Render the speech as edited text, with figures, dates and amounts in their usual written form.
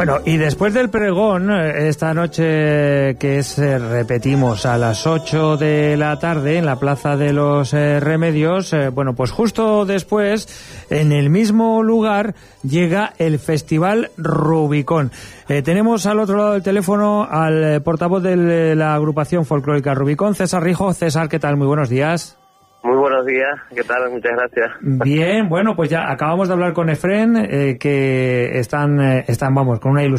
Bueno, y después del pregón, esta noche que es, repetimos, a las 8 de la tarde en la Plaza de los Remedios, bueno, pues justo después, en el mismo lugar, llega el Festival Rubicón. Tenemos al otro lado del teléfono al portavoz de la agrupación folclórica Rubicón, César Rijo. César, ¿qué tal? Muy buenos días. Muy buenos días, ¿qué tal? Muchas gracias. Bien, bueno, pues ya acabamos de hablar con Efrén, que están, vamos, con una ilusión